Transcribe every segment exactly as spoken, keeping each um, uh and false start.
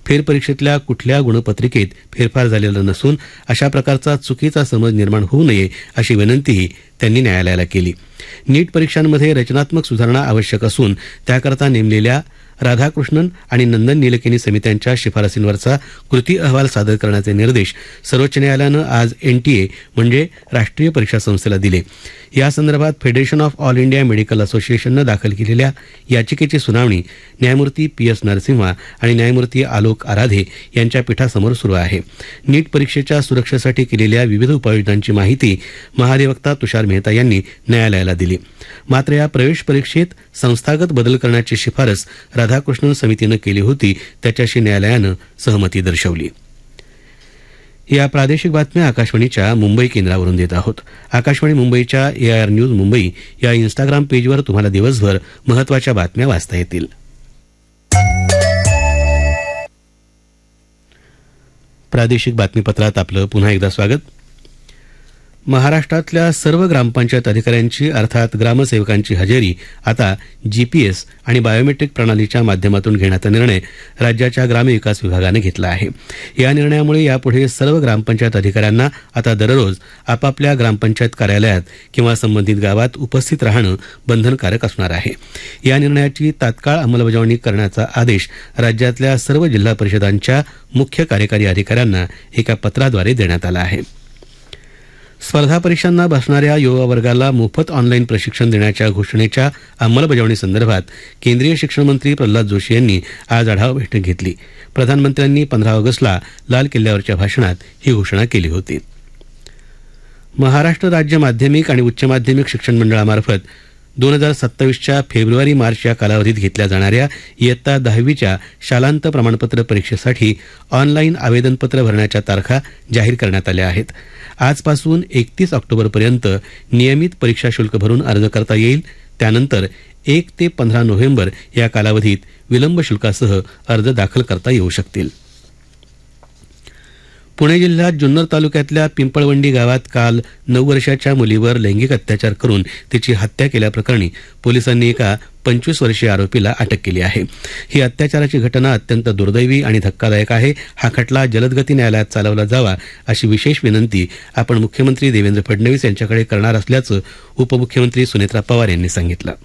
फेरपरीक्षेतल्या कुठल्या गुणपत्रिकेत फेरफार झालेला नसून अशा प्रकारचा चुकीचा समज निर्माण होऊ नये अशी विनंतीही त्यांनी न्यायालयाला केली. नीट परीक्षांमध्ये रचनात्मक सुधारणा आवश्यक असून त्याकरता नेमलेल्या राधाकृष्णन आणि नंदन नीलकेनी समित्यांच्या शिफारसींवरचा कृती अहवाल सादर करण्याचे निर्देश सर्वोच्च न्यायालयानं आज एनटीए म्हणजे राष्ट्रीय परीक्षा संस्थेला दिले. यासंदर्भात federation of all India medical असोसिएशननं दाखल केलेल्या याचिकेची सुनावणी न्यायमूर्ती पी एस नरसिम्हा आणि न्यायमूर्ती आलोक आराधे यांच्या पीठासमोर सुरू आहे. नीट परीक्षेच्या सुरक्षेसाठी केलेल्या विविध उपाययोजनांची माहिती महाधिवक्ता तुषार मेहता यांनी न्यायालयाला दिली. मात्र या प्रवेश परीक्षेत संस्थागत बदल करण्याची शिफारस राधाकृष्णन समितीनं केली होती त्याच्याशी न्यायालयानं सहमती दर्शवली. या प्रादेशिक बातम्या आकाशवाणीच्या मुंबई केंद्रावरून देत आहोत. आकाशवाणी मुंबईच्या एआयआर न्यूज मुंबई या इन्स्टाग्राम पेजवर तुम्हाला दिवसभर महत्त्वाच्या बातम्या वाचता येतील. प्रादेशिक बातमीपत्रात आपलं पुन्हा एकदा स्वागत. महाराष्ट्रातल्या सर्व ग्रामपंचायत अधिकाऱ्यांची अर्थात ग्रामसेवकांची हजेरी आता जीपीएस आणि बायोमेट्रिक प्रणालीच्या माध्यमातून घेण्याचा निर्णय राज्याच्या ग्रामविकास विभागानं घेतला आहे. या निर्णयामुळे यापुढे सर्व ग्रामपंचायत अधिकाऱ्यांना आता दररोज आपापल्या ग्रामपंचायत कार्यालयात किंवा संबंधित गावात उपस्थित राहणं बंधनकारक असणार आहे. या निर्णयाची तात्काळ अंमलबजावणी करण्याचा आदेश राज्यातल्या सर्व जिल्हा परिषदांच्या मुख्य कार्यकारी अधिकाऱ्यांना एका पत्राद्वारे देण्यात आला आहे. स्पर्धा परीक्षांना बसणाऱ्या युवा वर्गाला मोफत ऑनलाईन प्रशिक्षण देण्याच्या घोषणेच्या अंमलबजावणीसंदर्भात केंद्रीय शिक्षण मंत्री प्रल्हाद जोशी यांनी आज आढावा बैठक घेतली. प्रधानमंत्र्यांनी पंधरा ऑगस्टला लाल किल्ल्यावरच्या भाषणात ही घोषणा केली होती. महाराष्ट्र राज्य माध्यमिक आणि उच्च माध्यमिक शिक्षण मंडळामार्फत दोन हजार सत्तावीसच्या फेब्रुवारी मार्च या कालावधीत घेतल्या जाणाऱ्या इयत्ता दहावीच्या शालांत प्रमाणपत्र परीक्षेसाठी ऑनलाईन आवेदनपत्र भरण्याच्या तारखा जाहीर करण्यात आल्या आहेत. आजपासून एकतीस ऑक्टोबरपर्यंत नियमित परीक्षा शुल्क भरून अर्ज करता येईल. त्यानंतर एक ते पंधरा नोव्हेंबर या कालावधीत विलंब शुल्कासह अर्ज दाखल करता येऊ शकतील. पुणे जिल्ह्यात जुन्नर तालुक्यातल्या पिंपळवंडी गावात काल नऊ वर्षाच्या मुलीवर लैंगिक अत्याचार करून तिची हत्या केल्याप्रकरणी पोलिसांनी एका पंचवीस वर्षीय आरोपीला अटक केली आहे. ही अत्याचाराची घटना अत्यंत दुर्दैवी आणि धक्कादायक आहे. हा खटला जलदगती न्यायालयात चालवला जावा अशी विशेष विनंती आपण मुख्यमंत्री देवेंद्र फडणवीस यांच्याकडे करणार असल्याचं उपमुख्यमंत्री सुनेत्रा पवार यांनी सांगितलं.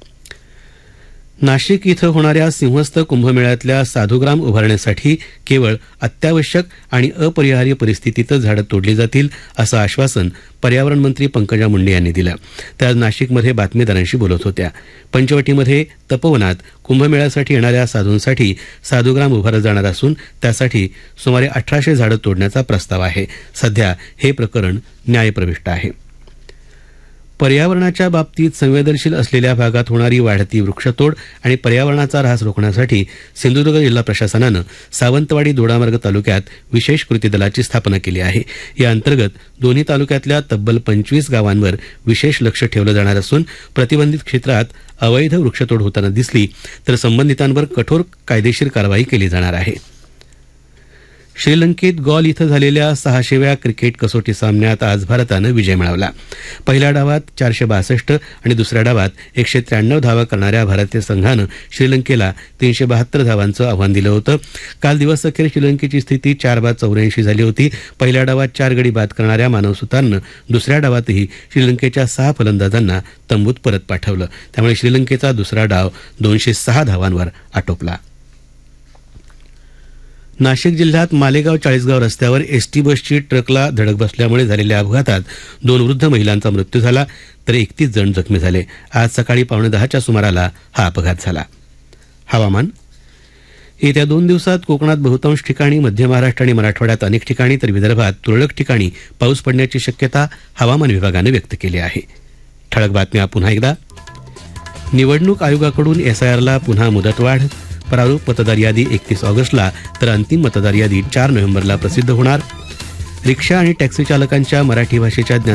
नाशिक इथं होणाऱ्या सिंहस्थ कुंभमेळ्यातल्या साधुग्राम उभारण्यासाठी केवळ अत्यावश्यक आणि अपरिहार्य परिस्थितीतच झाडं तोडली जातील असं आश्वासन पर्यावरण मंत्री पंकजा मुंडे यांनी दिलं. त्या आज नाशिकमध्ये बातमीदारांशी बोलत होत्या. पंचवटीमध्ये तपोवनात कुंभमेळ्यासाठी येणाऱ्या साधूंसाठी साधुग्राम उभारलं जाणार असून त्यासाठी सुमारे अठराशे झाडं तोडण्याचा प्रस्ताव आहे. सध्या हे प्रकरण न्यायप्रविष्ट आहे. पर्यावरणाच्या बाबतीत संवेदनशील असलेल्या भागात होणारी वाढती वृक्षतोड आणि पर्यावरणाचा ऱ्हास रोखण्यासाठी सिंधुदुर्ग जिल्हा प्रशासनानं सावंतवाडी दोडामार्ग तालुक्यात विशेष कृती दलाची स्थापना केली आहे. या अंतर्गत दोन्ही तालुक्यातल्या तब्बल पंचवीस गावांवर विशेष लक्ष ठेवलं जाणार असून प्रतिबंधित क्षेत्रात अवैध वृक्षतोड होताना दिसली तर संबंधितांवर कठोर कायदेशीर कारवाई केली जाणार आहे. श्रीलंकेत गॉल इथं झालेल्या सहाशेव्या क्रिकेट कसोटी सामन्यात आज भारतानं विजय मिळवला. पहिल्या डावात चारशे बासष्ट आणि दुसऱ्या डावात एकशे त्र्याण्णव धावा करणाऱ्या भारतीय संघानं श्रीलंकेला तीनशे बहात्तर धावांचं आव्हान दिलं होतं. काल दिवस अखेर श्रीलंकेची स्थिती चार बाद चौऱ्याऐंशी झाली होती. पहिल्या डावात चार गडी बाद करणाऱ्या मानव सुतारनं दुसऱ्या डावातही श्रीलंकेच्या सहा फलंदाजांना तंबूत परत पाठवलं. त्यामुळे श्रीलंकेचा दुसरा डाव दोनशे सहा धावांवर आटोपला. नाशिक जिल्ह्यात मालेगाव चाळीसगाव रस्त्यावर एसटी बसची ट्रकला धडक बसल्यामुळे झालेल्या अपघातात दोन वृद्ध महिलांचा मृत्यू झाला तर एकतीस जण जखमी झाले. आज सकाळी पावणे दहाच्या सुमाराला हा अपघात झाला. हवामान. येत्या दोन दिवसात कोकणात बहुतांश ठिकाणी, मध्य महाराष्ट्र आणि मराठवाड्यात अनेक ठिकाणी तर विदर्भात तुरळक ठिकाणी पाऊस पडण्याची शक्यता हवामान विभागानं व्यक्त केली आहे. ठळक बातम्या पुन्हा एकदा. निवडणूक आयोगाकडून एसआयआरला पुन्हा मुदतवाढ. प्रारूप मतदार यादी एकतीस ऑगस्टला तर अंतिम मतदार यादी चार नोव्हेंबरला प्रसिद्ध होणार. रिक्षा आणि टॅक्सी चालकांच्या मराठी भाषेच्या